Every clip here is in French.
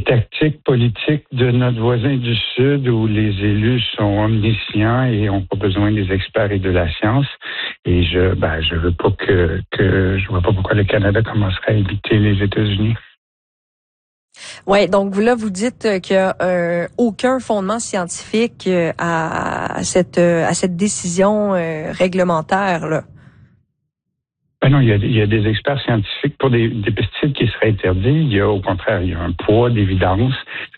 tactique politique de notre voisin du Sud où les élus sont omniscients et n'ont pas besoin des experts et de la science. Et je veux pas que je vois pas pourquoi le Canada commencerait à imiter les États-Unis. Ouais, donc vous dites qu'il y a aucun fondement scientifique à cette décision réglementaire là. Ben non, il y a des experts scientifiques pour des pesticides qui seraient interdits. Au contraire, il y a un poids d'évidence.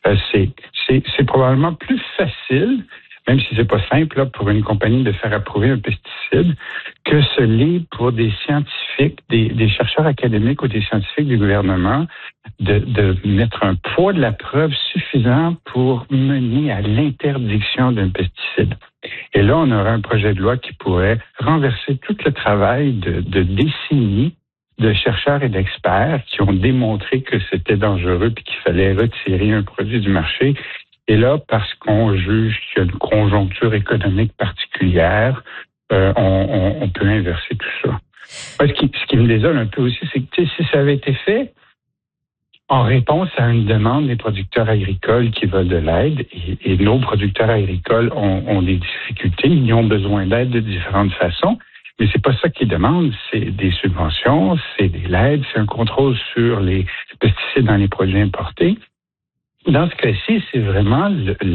C'est probablement plus facile, même si c'est pas simple là, pour une compagnie de faire approuver un pesticide, que ce l'est pour des scientifiques, des chercheurs académiques ou des scientifiques du gouvernement de mettre un poids de la preuve suffisant pour mener à l'interdiction d'un pesticide. Et là, on aurait un projet de loi qui pourrait renverser tout le travail de décennies de chercheurs et d'experts qui ont démontré que c'était dangereux puis qu'il fallait retirer un produit du marché. Et là, parce qu'on juge qu'il y a une conjoncture économique particulière, on peut inverser tout ça. Ce qui me désole un peu aussi, c'est que si ça avait été fait en réponse à une demande des producteurs agricoles qui veulent de l'aide, et nos producteurs agricoles ont des difficultés, ils ont besoin d'aide de différentes façons, mais c'est pas ça qu'ils demandent, c'est des subventions, c'est de l'aide, c'est un contrôle sur les pesticides dans les produits importés. Dans ce cas-ci, c'est vraiment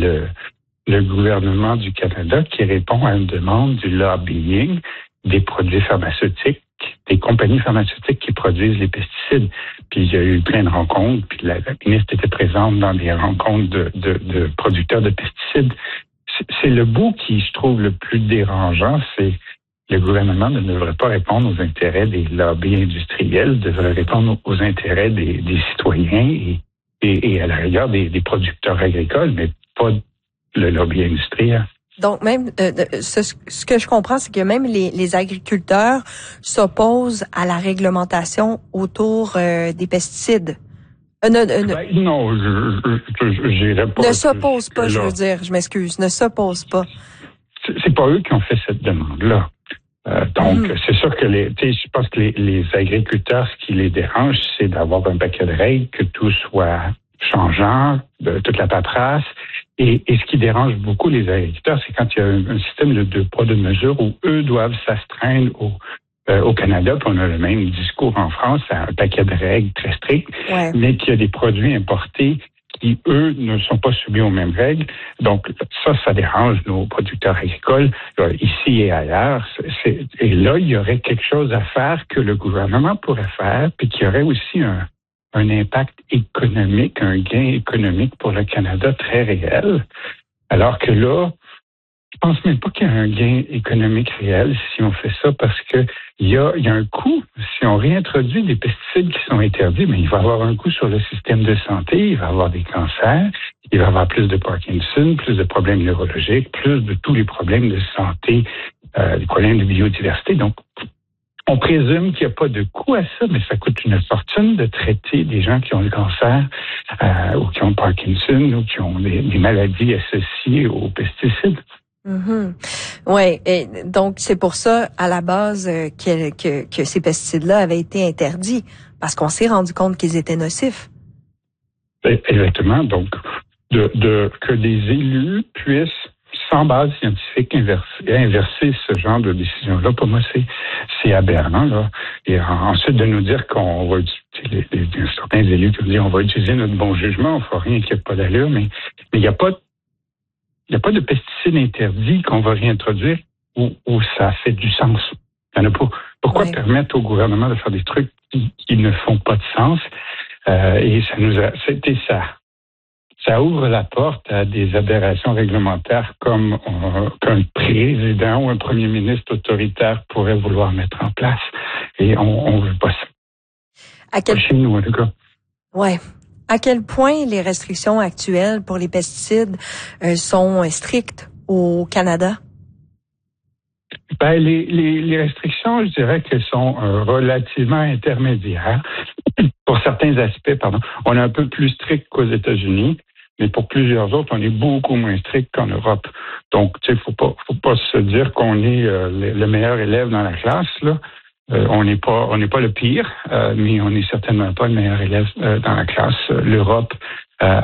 le gouvernement du Canada qui répond à une demande du lobbying des produits pharmaceutiques, des compagnies pharmaceutiques qui produisent les pesticides. Puis il y a eu plein de rencontres, puis la ministre était présente dans des rencontres de producteurs de pesticides. C'est le bout qui, je trouve, le plus dérangeant, c'est le gouvernement ne devrait pas répondre aux intérêts des lobbies industriels, devrait répondre aux intérêts des citoyens et à la rigueur des producteurs agricoles, mais pas le lobby industriel. Donc même ce que je comprends, c'est que même les agriculteurs s'opposent à la réglementation autour des pesticides. Non, j'irais pas. Ne s'oppose pas, je veux dire, je m'excuse, ne s'oppose pas. C'est pas eux qui ont fait cette demande-là. Donc, c'est sûr que je pense que les agriculteurs, ce qui les dérange, c'est d'avoir un paquet de règles, que tout soit changeant, toute la paperasse. Et ce qui dérange beaucoup les agriculteurs, c'est quand il y a un système de deux poids, deux mesures où eux doivent s'astreindre au Canada, puis on a le même discours en France, à un paquet de règles très strictes, mais qu'il y a des produits importés qui, eux, ne sont pas soumis aux mêmes règles. Donc, ça dérange nos producteurs agricoles, ici et ailleurs. Et là, il y aurait quelque chose à faire que le gouvernement pourrait faire, puis qu'il y aurait aussi un impact économique, un gain économique pour le Canada très réel. Alors que là, je pense même pas qu'il y a un gain économique réel si on fait ça parce que il y a un coût. Si on réintroduit des pesticides qui sont interdits, mais il va y avoir un coût sur le système de santé, il va y avoir des cancers, il va y avoir plus de Parkinson, plus de problèmes neurologiques, plus de tous les problèmes de santé, des problèmes de biodiversité. Donc, on présume qu'il n'y a pas de coût à ça, mais ça coûte une fortune de traiter des gens qui ont le cancer ou qui ont le Parkinson ou qui ont des maladies associées aux pesticides. Ouais, et donc c'est pour ça à la base que ces pesticides-là avaient été interdits parce qu'on s'est rendu compte qu'ils étaient nocifs. Exactement. Donc que des élus puissent sans base scientifique inverser ce genre de décision-là, pour moi c'est aberrant là. Et ensuite de nous dire qu'on va certains élus qui nous disent on va utiliser notre bon jugement, on fera rien qui n'a pas d'allure, mais il n'y a pas de pesticides interdits qu'on va réintroduire où ça fait du sens. Il n'y en a pas. Pourquoi permettre au gouvernement de faire des trucs qui ne font pas de sens? Et ça ouvre la porte à des aberrations réglementaires comme qu'un président ou un premier ministre autoritaire pourrait vouloir mettre en place. Et on veut pas ça. Pas chez nous, en tout cas. Ouais. À quel point les restrictions actuelles pour les pesticides sont strictes au Canada? Les restrictions, je dirais qu'elles sont relativement intermédiaires. Pour certains aspects, on est un peu plus strict qu'aux États-Unis, mais pour plusieurs autres, on est beaucoup moins strict qu'en Europe. Donc, tu sais, faut pas se dire qu'on est le meilleur élève dans la classe, là. On n'est pas le pire, mais on n'est certainement pas le meilleur élève dans la classe. L'Europe